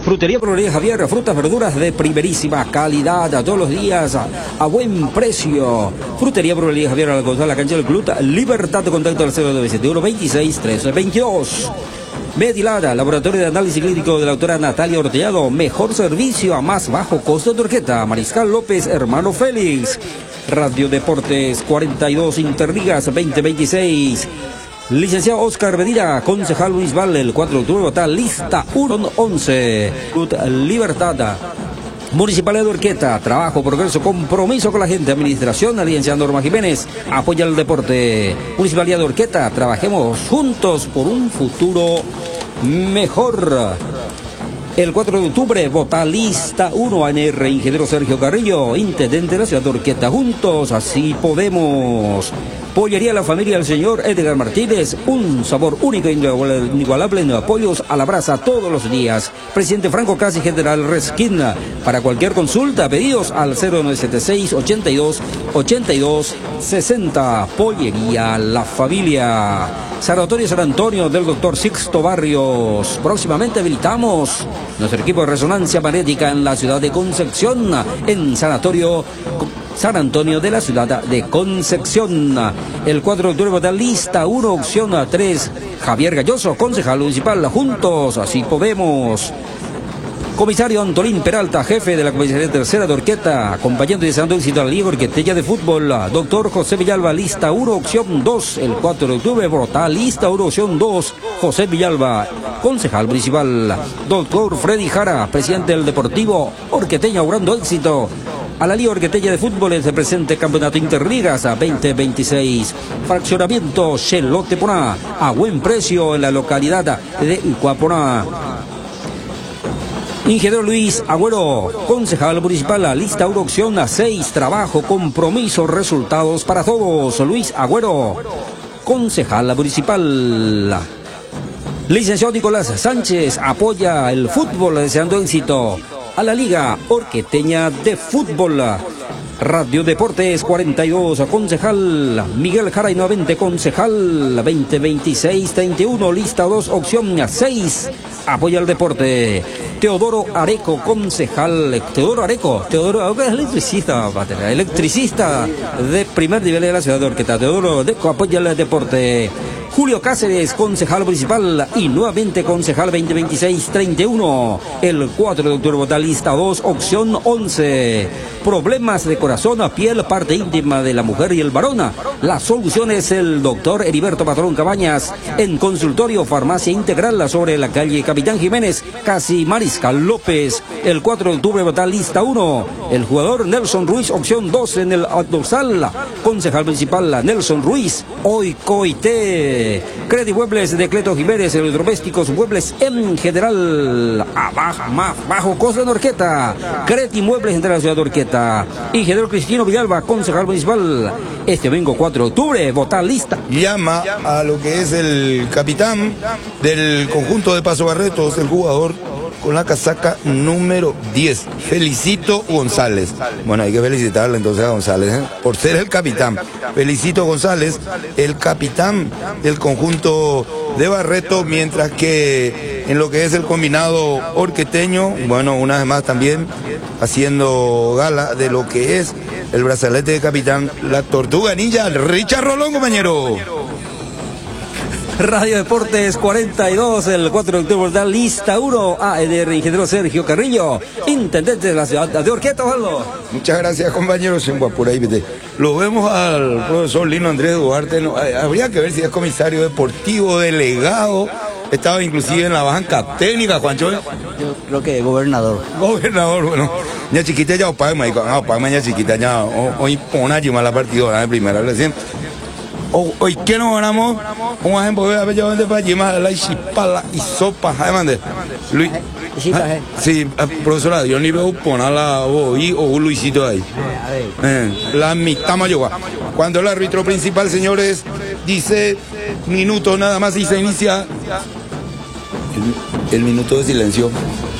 Frutería Proveería Javier, frutas, verduras de primerísima calidad a todos los días a buen precio. Frutería Proveería Javier, al costado de la cancha del club Libertad, de contacto al 097 26 1322. Medilada, laboratorio de análisis clínico de la doctora Natalia Ortellado. Mejor servicio a más bajo costo de Orqueta. Mariscal López, hermano Félix. Radio Deportes 42 Interligas 2026. Licenciado Oscar Medina, concejal Luis Valle, el 4 de octubre está lista 1-11. Libertad. Municipalidad de Orqueta, trabajo, progreso, compromiso con la gente. Administración, Alianza Norma Jiménez, apoya el deporte. Municipalidad de Orqueta, trabajemos juntos por un futuro mejor. El 4 de octubre, vota lista 1 ANR, ingeniero Sergio Carrillo, intendente de la ciudad de Orqueta. Juntos, así podemos. Pollería La Familia del señor Edgar Martínez, un sabor único e inigualable en pollos a la brasa todos los días. Presidente Franco Casi, General Reskin. Para cualquier consulta, pedidos al 0976 82 60. Pollería La Familia. Sanatorio San Antonio del doctor Sixto Barrios. Próximamente habilitamos nuestro equipo de resonancia magnética en la ciudad de Concepción, en Sanatorio San Antonio de la ciudad de Concepción. El 4 de octubre vota lista 1, opción 3. Javier Galloso, concejal municipal. Juntos, así podemos. Comisario Antolín Peralta, jefe de la comisaría tercera de Orqueta, acompañando y deseando éxito a la Liga Orqueteña de Fútbol. Doctor José Villalba, lista 1, opción 2. El 4 de octubre vota lista 1, opción 2. José Villalba, concejal municipal. Doctor Freddy Jara, presidente del Deportivo Orqueteña, augurando éxito a la Liga Orqueteña de Fútbol en el presente Campeonato Interligas 2026. Fraccionamiento Chelote Poná, a buen precio en la localidad de Ucuaponá. Ingeniero Luis Agüero, concejal municipal, lista 1, opción 6, trabajo, compromiso, resultados para todos. Luis Agüero, concejal municipal. Licenciado Nicolás Sánchez, apoya el fútbol, deseando éxito a la Liga Orqueteña de Fútbol. Radio Deportes 42, concejal Miguel Jara, y nuevamente concejal 2026-31, lista 2, opción 6, apoya el deporte. Teodoro Areco, concejal. Teodoro Areco es electricista de primer nivel de la ciudad de Orqueta. Teodoro Areco apoya el deporte. Julio Cáceres, concejal municipal y nuevamente concejal 2026-31. El 4 de octubre vota lista 2, opción 11. Problemas de corazón, piel, parte íntima de la mujer y el varón. La solución es el doctor Heriberto Patrón Cabañas, en consultorio Farmacia Integral sobre la calle Capitán Jiménez, casi Mariscal López. El 4 de octubre vota lista 1. El jugador Nelson Ruiz, opción 2 en el dorsal. Concejal municipal Nelson Ruiz, hoy coité. Credi Muebles de Cleto Jiménez, electrodomésticos, muebles en general a bajo costo en Orqueta. Credi Muebles de la ciudad de Orqueta. Ingeniero Cristino Villalba, concejal municipal. Este domingo 4 de octubre, votar lista. Llama a lo que es el capitán del conjunto de Paso Barretos, el jugador con la casaca número 10, Felicito González. Bueno, hay que felicitarle entonces a González, por ser el capitán. Felicito González, el capitán del conjunto de Barreto, mientras que en lo que es el combinado orqueteño, bueno, una vez más también haciendo gala de lo que es el brazalete de capitán, la Tortuga Ninja, Richard Rolón, compañero. Radio Deportes 42, el 4 de octubre da lista 1, ANR, ingeniero Sergio Carrillo, intendente de la ciudad de Orqueta, Osvaldo. Muchas gracias, compañeros. Por ahí, lo vemos al profesor Lino Andrés Duarte. No, habría que ver si es comisario deportivo, delegado. Estaba inclusive en la banca técnica, Juancho. Yo creo que gobernador. Gobernador, bueno. Ya chiquita ya opagma, ya chiquita ya hoy pone allí más la partidora de primera recién. Hoy que nos ganamos un ejemplo de haber para allí más la chipala y sopa, Luis. Sí, profesora, yo ni veo poner la hoy o un Luisito ahí. La mitad mayor. Cuando el árbitro principal, señores, dice minutos nada más y se inicia el minuto de silencio.